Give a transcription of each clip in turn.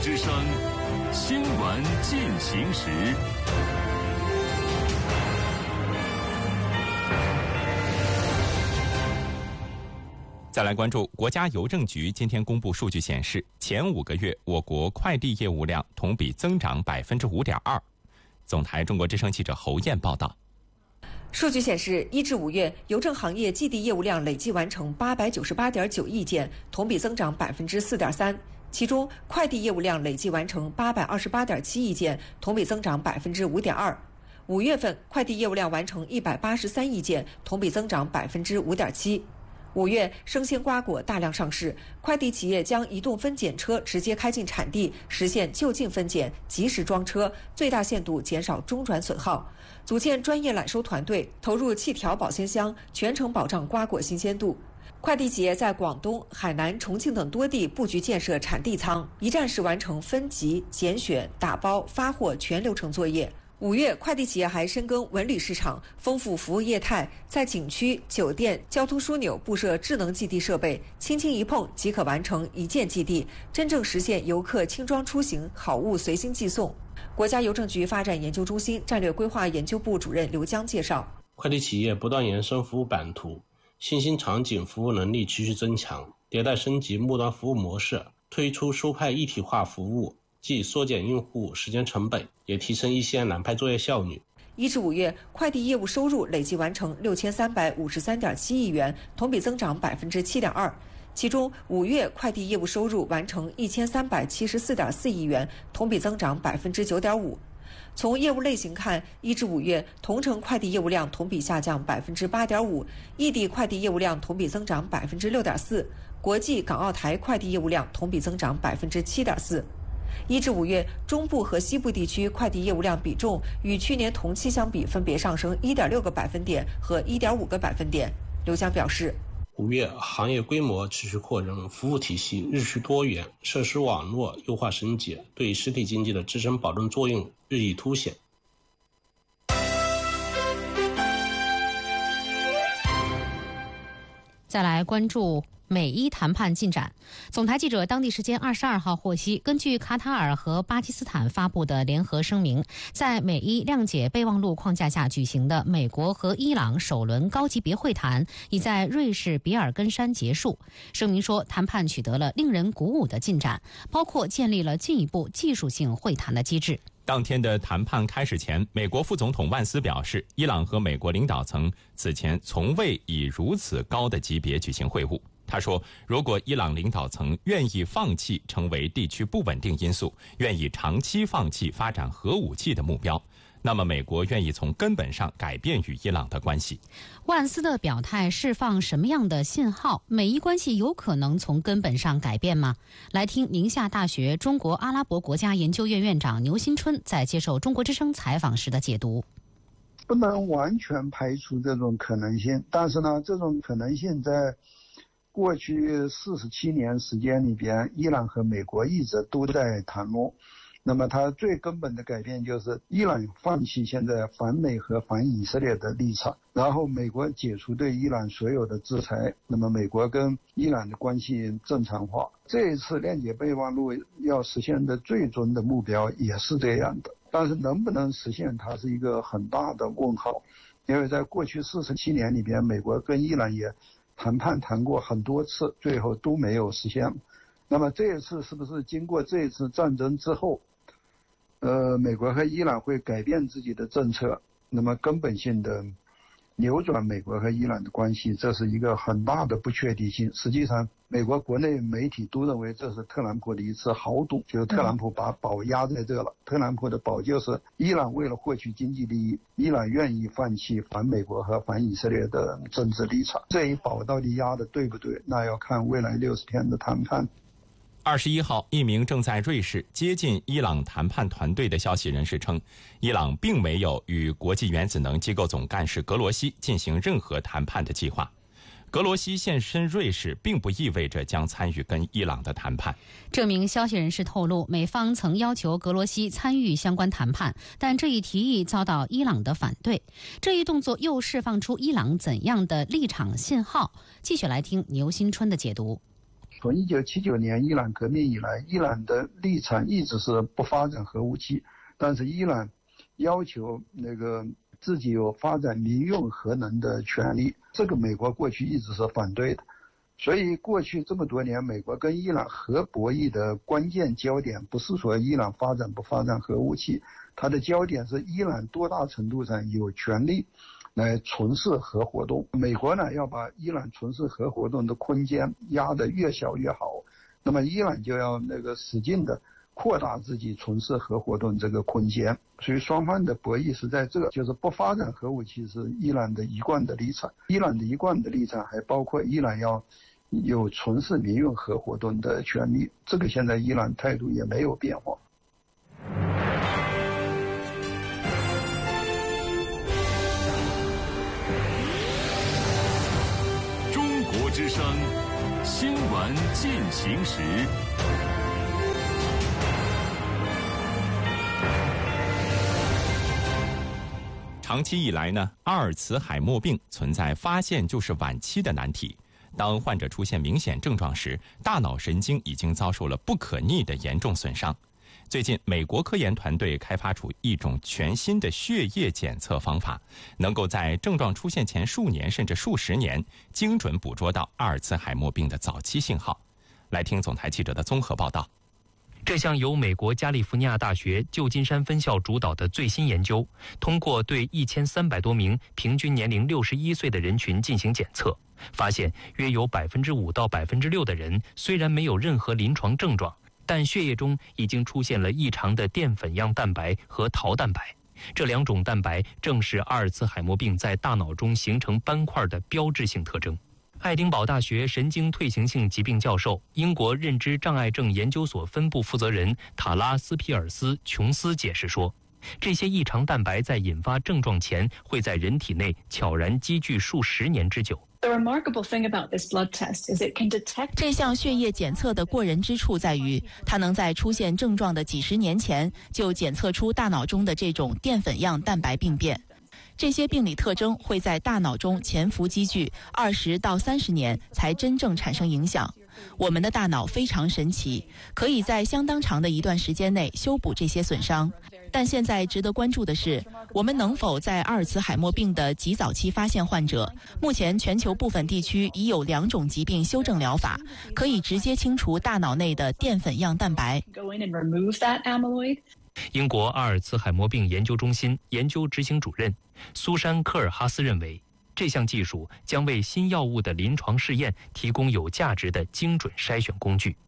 之声新闻进行时。再来关注国家邮政局今天公布数据显示，前5个月我国快递业务量同比增长 5.2%。 总台中国之声记者侯燕报道。 数据显示，1至5月邮政行业寄递业务量累计完成 898.9亿件，同比增长 4.3%。其中快递业务量累计完成 828.7亿件，同比增长 5.2%。5月份快递业务量完成183亿件，同比增长 5.7%。5月生鲜瓜果大量上市，快递企业将移动分拣车直接开进产地，实现就近分拣、及时装车，最大限度减少中转损耗。组建专业揽收团队，投入气条保鲜箱，全程保障瓜果新鲜度。快递企业在广东、海南、重庆等多地布局建设产地仓，一站式完成分级、拣选、打包、发货全流程作业。5月，快递企业还深耕文旅市场，丰富服务业态，在景区、酒店、交通枢纽布设智能寄递设备，轻轻一碰即可完成一键寄递，真正实现游客轻装出行，好物随心寄送。国家邮政局发展研究中心战略规划研究部主任刘江介绍， 快递企业不断延伸服务版图，新兴场景服务能力持续增强，迭代升级末端服务模式，推出收派一体化服务，既缩减用户时间成本，也提升一线揽派作业效率。 1至5月，快递业务收入累计完成6353.7亿元，同比增长 7.2%。其中5月快递业务收入完成1374.4亿元，同比增长 9.5%。从业务类型看，1至5月同城快递业务量同比下降 8.5%， 异地快递业务量同比增长 6.4%， 国际港澳台快递业务量同比增长 7.4%。1至5月，中部和西部地区快递业务量比重与去年同期相比分别上升 1.6个百分点和 1.5个百分点。刘江表示 ，5月行业规模持续扩容，服务体系日趋多元，设施网络优化升级，对实体经济的支撑保证作用日益凸显。 再来关注美伊谈判进展。总台记者当地时间22号获悉，根据卡塔尔和巴基斯坦发布的联合声明，在美伊谅解备忘录框架下举行的美国和伊朗首轮高级别会谈已在瑞士比尔根山结束。声明说，谈判取得了令人鼓舞的进展，包括建立了进一步技术性会谈的机制。 当天的谈判开始前，美国副总统万斯表示，伊朗和美国领导层此前从未以如此高的级别举行会晤。他说，如果伊朗领导层愿意放弃成为地区不稳定因素，愿意长期放弃发展核武器的目标，那么美国愿意从根本上改变与伊朗的关系。 万斯的表态释放什么样的信号？美伊关系有可能从根本上改变吗？来听宁夏大学中国阿拉伯国家研究院院长牛新春在接受中国之声采访时的解读。 不能完全排除这种可能性，但是呢，这种可能性在过去47年时间里边，伊朗和美国一直都在谈论。那么它最根本的改变就是伊朗放弃现在反美和反以色列的立场，然后美国解除对伊朗所有的制裁，那么美国跟伊朗的关系正常化。这一次谅解备忘录要实现的最终的目标也是这样的，但是能不能实现它是一个很大的问号，因为在过去47年里边，美国跟伊朗也谈过很多次，最后都没有实现。那么这一次是不是经过这一次战争之后，美国和伊朗会改变自己的政策，那么根本性的扭转美国和伊朗的关系，这是一个很大的不确定性。实际上美国国内媒体都认为这是特朗普的一次豪赌，就是特朗普把宝压在这了。特朗普的宝就是伊朗为了获取经济利益，伊朗愿意放弃反美国和反以色列的政治立场。这一宝到底压的对不对，那要看未来60天的谈判。 21号，一名正在瑞士接近伊朗谈判团队的消息人士称，伊朗并没有与国际原子能机构总干事格罗西进行任何谈判的计划。格罗西现身瑞士并不意味着将参与跟伊朗的谈判。 这名消息人士透露，美方曾要求格罗西参与相关谈判，但这一提议遭到伊朗的反对。这一动作又释放出伊朗怎样的立场信号？继续来听牛新春的解读。 从1979年伊朗革命以来，伊朗的立场一直是不发展核武器，但是伊朗要求自己有发展民用核能的权利，这个美国过去一直是反对的。所以过去这么多年，美国跟伊朗核博弈的关键焦点不是说伊朗发展不发展核武器，它的焦点是伊朗多大程度上有权利来从事核活动。美国呢要把伊朗从事核活动的空间压得越小越好，那么伊朗就要使劲的扩大自己从事核活动这个空间。所以双方的博弈是在这个，就是不发展核武器是伊朗的一贯的立场。伊朗的一贯的立场还包括伊朗要有从事民用核活动的权利，这个现在伊朗态度也没有变化。 中国之声新闻进行时。 长期以来呢，阿尔茨海默病存在发现就是晚期的难题。当患者出现明显症状时，大脑神经已经遭受了不可逆的严重损伤。最近，美国科研团队开发出一种全新的血液检测方法，能够在症状出现前数年甚至数十年，精准捕捉到阿尔茨海默病的早期信号。来听总台记者的综合报道。 这项由美国加利福尼亚大学旧金山分校主导的最新研究，通过对1300多名平均年龄61岁的人群进行检测，发现约有5%到6%的人虽然没有任何临床症状，但血液中已经出现了异常的淀粉样蛋白和桃蛋白。这两种蛋白正是阿尔茨海默病在大脑中形成斑块的标志性特征。爱丁堡大学神经退行性疾病教授、英国认知障碍症研究所分部负责人塔拉斯皮尔斯·琼斯解释说，这些异常蛋白在引发症状前会在人体内悄然积聚数十年之久。 这项血液检测的过人之处在于，它能在出现症状的几十年前就检测出大脑中的这种淀粉样蛋白病变。这些病理特征会在大脑中潜伏积聚20到30年才真正产生影响。我们的大脑非常神奇，可以在相当长的一段时间内修补这些损伤。但现在值得关注的是，我们能否在阿尔茨海默病的极早期发现患者？目前全球部分地区已有2种疾病修正疗法，可以直接清除大脑内的淀粉样蛋白。 英国阿尔茨海默病研究中心研究执行主任苏珊·科尔哈斯认为，这项技术将为新药物的临床试验提供有价值的精准筛选工具。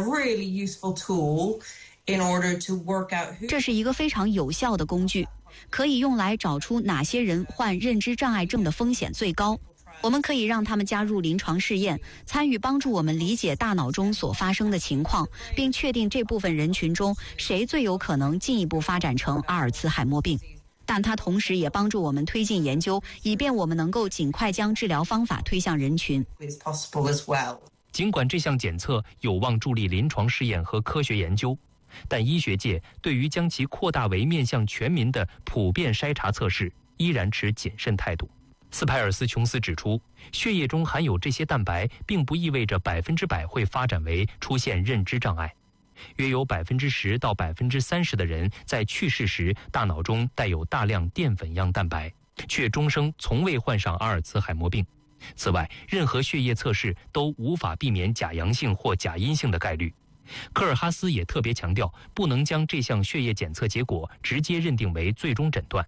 这是一个非常有效的工具，可以用来找出哪些人患认知障碍症的风险最高。我们可以让他们加入临床试验，参与帮助我们理解大脑中所发生的情况，并确定这部分人群中谁最有可能进一步发展成阿尔茨海默病。但它同时也帮助我们推进研究，以便我们能够尽快将治疗方法推向人群。 尽管这项检测有望助力临床试验和科学研究，但医学界对于将其扩大为面向全民的普遍筛查测试依然持谨慎态度。斯派尔斯·琼斯指出，血液中含有这些蛋白并不意味着100%会发展为出现认知障碍。约有10%到30%的人在去世时大脑中带有大量淀粉样蛋白，却终生从未患上阿尔茨海默病。此外，任何血液测试都无法避免假阳性或假阴性的概率。科尔哈斯也特别强调，不能将这项血液检测结果直接认定为最终诊断。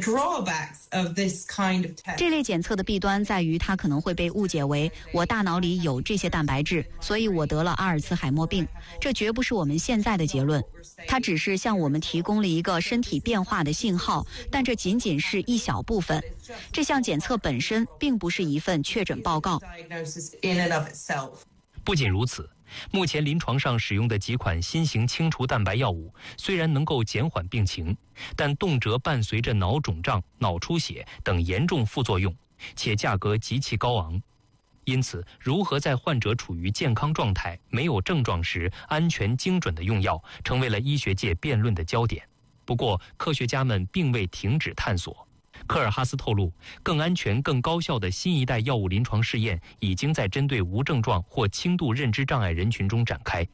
这类检测的弊端在于，它可能会被误解为我大脑里有这些蛋白质，所以我得了阿尔茨海默病。这绝不是我们现在的结论，它只是向我们提供了一个身体变化的信号，但这仅仅是一小部分。这项检测本身并不是一份确诊报告。 不仅如此，目前临床上使用的几款新型清除蛋白药物虽然能够减缓病情，但动辄伴随着脑肿胀、脑出血等严重副作用，且价格极其高昂。因此，如何在患者处于健康状态、没有症状时安全精准地用药，成为了医学界辩论的焦点。不过，科学家们并未停止探索。 科尔哈斯透露，更安全、更高效的新一代药物临床试验已经在针对无症状或轻度认知障碍人群中展开。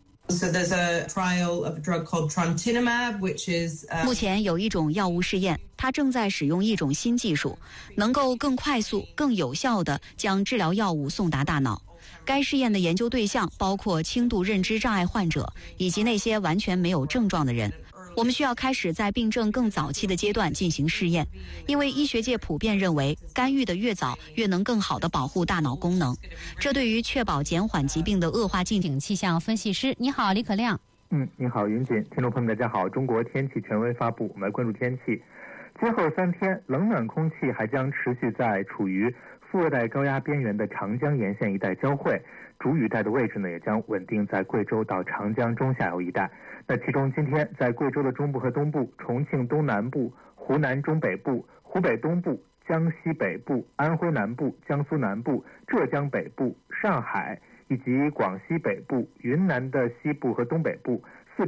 目前有一种药物试验，它正在使用一种新技术，能够更快速、更有效地将治疗药物送达大脑。该试验的研究对象包括轻度认知障碍患者以及那些完全没有症状的人。我们需要开始在病症更早期的阶段进行试验，因为医学界普遍认为干预的越早，越能更好地保护大脑功能。这对于确保减缓疾病的恶化进程。 气象分析师，你好，李可亮。 你好，云锦。听众朋友们，大家好。中国天气权威发布，我们来关注天气。今后3天，冷暖空气还将持续在处于副热带高压边缘的长江沿线一带交汇，主雨带的位置呢也将稳定在贵州到长江中下游一带。那其中今天在贵州的中部和东部、重庆东南部、湖南中北部、湖北东部、江西北部、安徽南部、江苏南部、浙江北部、上海以及广西北部、云南的西部和东北部、